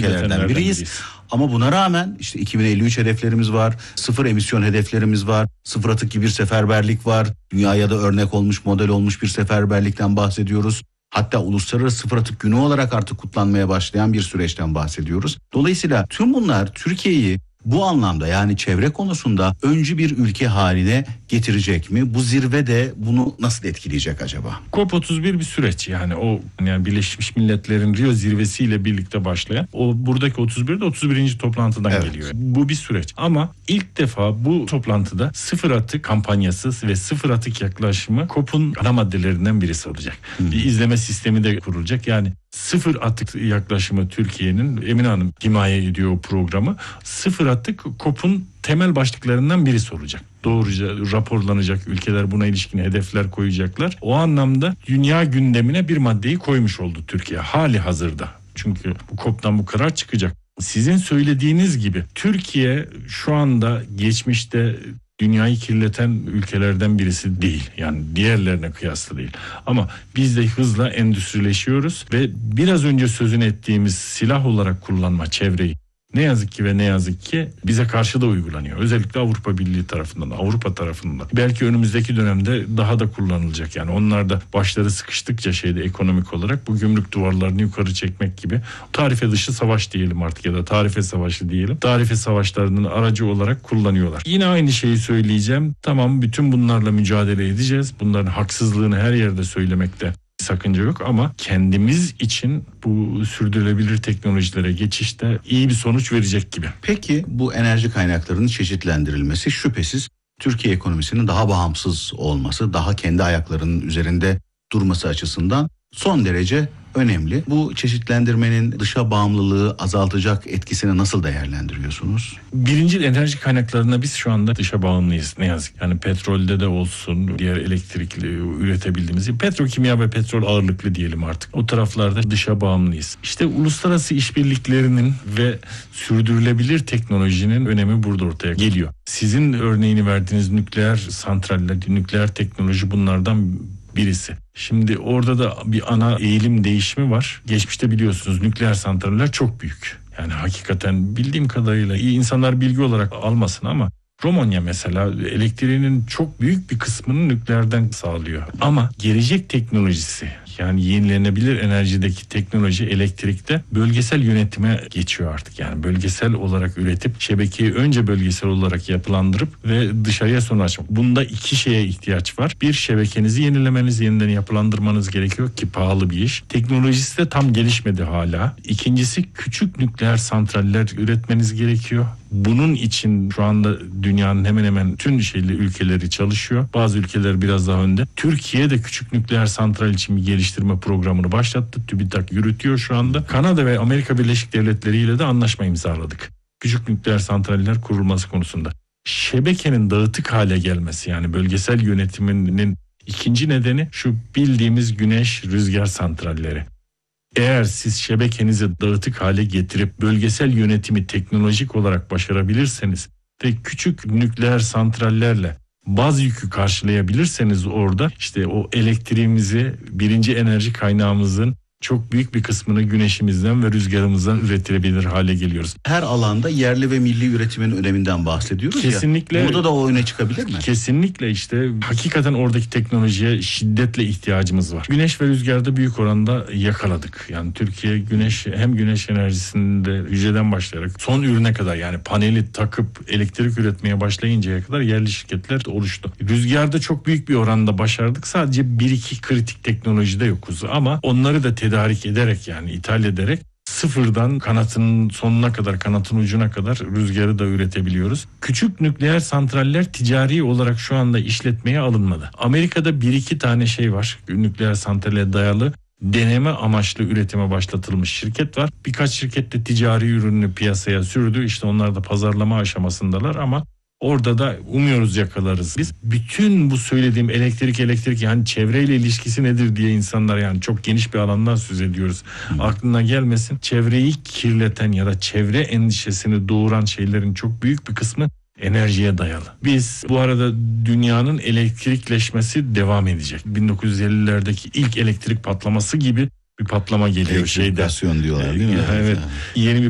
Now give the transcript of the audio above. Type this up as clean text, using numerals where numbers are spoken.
ülkelerden biriyiz. Ama buna rağmen işte 2053 hedeflerimiz var, sıfır emisyon hedeflerimiz var, sıfır atık gibi bir seferberlik var. Dünyaya da örnek olmuş, model olmuş bir seferberlikten bahsediyoruz. Hatta uluslararası sıfır atık günü olarak artık kutlanmaya başlayan bir süreçten bahsediyoruz. Dolayısıyla tüm bunlar Türkiye'yi bu anlamda, yani çevre konusunda öncü bir ülke haline getirecek mi? Bu zirve de bunu nasıl etkileyecek acaba? COP31 bir süreç, yani Birleşmiş Milletler'in Rio zirvesiyle birlikte başlayan, o buradaki 31 de 31. toplantıdan geliyor. Bu bir süreç ama ilk defa bu toplantıda sıfır atık kampanyası ve sıfır atık yaklaşımı COP'un ana maddelerinden birisi olacak. Bir izleme sistemi de kurulacak. Yani sıfır atık yaklaşımı Türkiye'nin, Emine Hanım himaye ediyor o programı. Sıfır atık COP'un temel başlıklarından birisi olacak. Doğruca raporlanacak, ülkeler buna ilişkin hedefler koyacaklar. O anlamda dünya gündemine bir maddeyi koymuş oldu Türkiye hali hazırda. Çünkü bu COP'tan bu karar çıkacak. Sizin söylediğiniz gibi Türkiye şu anda geçmişte dünyayı kirleten ülkelerden birisi değil. Yani diğerlerine kıyasla değil. Ama biz de hızla endüstrileşiyoruz ve biraz önce sözünü ettiğimiz silah olarak kullanma çevreyi ne yazık ki bize karşı da uygulanıyor. Özellikle Avrupa Birliği tarafından, Avrupa tarafından. Belki önümüzdeki dönemde daha da kullanılacak. Yani onlar da başları sıkıştıkça ekonomik olarak bu gümrük duvarlarını yukarı çekmek gibi tarife dışı savaş diyelim artık, ya da tarife savaşı diyelim. Tarife savaşlarının aracı olarak kullanıyorlar. Yine aynı şeyi söyleyeceğim. Tamam, bütün bunlarla mücadele edeceğiz. Bunların haksızlığını her yerde söylemekte sakınca yok ama kendimiz için bu sürdürülebilir teknolojilere geçişte iyi bir sonuç verecek gibi. Peki bu enerji kaynaklarının çeşitlendirilmesi şüphesiz Türkiye ekonomisinin daha bağımsız olması, daha kendi ayaklarının üzerinde durması açısından son derece önemli. Bu çeşitlendirmenin dışa bağımlılığı azaltacak etkisini nasıl değerlendiriyorsunuz? Birincil enerji kaynaklarına biz şu anda dışa bağımlıyız ne yazık. Yani petrolde de olsun, diğer elektrikli üretebildiğimiz, petrokimya ve petrol ağırlıklı diyelim artık. O taraflarda dışa bağımlıyız. İşte uluslararası işbirliklerinin ve sürdürülebilir teknolojinin önemi burada ortaya geliyor. Sizin örneğini verdiğiniz nükleer santraller, nükleer teknoloji bunlardan birisi. Şimdi orada da bir ana eğilim değişimi var. Geçmişte biliyorsunuz nükleer santraller çok büyük. Yani hakikaten bildiğim kadarıyla insanlar bilgi olarak almasın ama Romanya mesela elektriğinin çok büyük bir kısmını nükleerden sağlıyor. Ama gelecek teknolojisi, yani yenilenebilir enerjideki teknoloji elektrikte bölgesel yönetime geçiyor artık. Yani bölgesel olarak üretip şebekeyi önce bölgesel olarak yapılandırıp ve dışarıya sonra açmak. Bunda iki şeye ihtiyaç var. Bir, şebekenizi yenilemeniz, yeniden yapılandırmanız gerekiyor ki pahalı bir iş. Teknolojisi de tam gelişmedi hala. İkincisi, küçük nükleer santraller üretmeniz gerekiyor. Bunun için şu anda dünyanın hemen hemen tüm ülkeleri çalışıyor. Bazı ülkeler biraz daha önde. Türkiye de küçük nükleer santral için bir geliştirme programını başlattı. TÜBİTAK yürütüyor şu anda. Kanada ve Amerika Birleşik Devletleri ile de anlaşma imzaladık. Küçük nükleer santraller kurulması konusunda. Şebekenin dağıtık hale gelmesi, yani bölgesel yönetiminin ikinci nedeni şu bildiğimiz güneş, rüzgar santralleri. Eğer siz şebekenizi dağıtık hale getirip bölgesel yönetimi teknolojik olarak başarabilirseniz ve küçük nükleer santrallerle baz yükü karşılayabilirseniz orada işte o elektriğimizi, birinci enerji kaynağımızın çok büyük bir kısmını güneşimizden ve rüzgarımızdan üretilebilir hale geliyoruz. Her alanda yerli ve milli üretimin öneminden bahsediyoruz. Kesinlikle, ya. Burada da o öne çıkabilir mi? Kesinlikle, işte hakikaten oradaki teknolojiye şiddetle ihtiyacımız var. Güneş ve rüzgarda büyük oranda yakaladık. Yani Türkiye hem güneş enerjisinde hücreden başlayarak son ürüne kadar, yani paneli takıp elektrik üretmeye başlayıncaya kadar yerli şirketler oluştu. Rüzgarda çok büyük bir oranda başardık. Sadece 1-2 kritik teknolojide yokuz ama onları da tedarik ederek, yani ithal ederek sıfırdan kanatının sonuna kadar, kanatın ucuna kadar rüzgarı da üretebiliyoruz. Küçük nükleer santraller ticari olarak şu anda işletmeye alınmadı. Amerika'da 1-2 tane var. Nükleer santrale dayalı deneme amaçlı üretime başlatılmış şirket var. Birkaç şirket de ticari ürününü piyasaya sürdü. İşte onlar da pazarlama aşamasındalar ama orada da umuyoruz yakalarız biz. Bütün bu söylediğim elektrik yani çevreyle ilişkisi nedir diye insanlar, yani çok geniş bir alandan söz ediyoruz. Aklına gelmesin. Çevreyi kirleten ya da çevre endişesini doğuran şeylerin çok büyük bir kısmı enerjiye dayalı. Biz bu arada dünyanın elektrikleşmesi devam edecek. 1950'lerdeki ilk elektrik patlaması gibi bir patlama geliyor. Elektrifikasyon diyorlar değil mi? Evet. Yeni bir